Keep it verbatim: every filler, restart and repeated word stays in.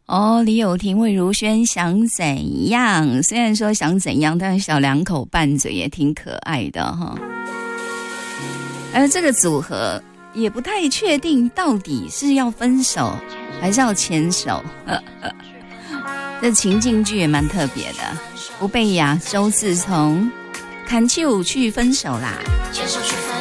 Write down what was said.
哦，李友廷、魏如萱想怎样？虽然说想怎样，但是小两口拌嘴也挺可爱的哈。而这个组合也不太确定到底是要分手还是要牵手，这情境剧也蛮特别的。不被亚洲自从砍球去分手啦，牵手去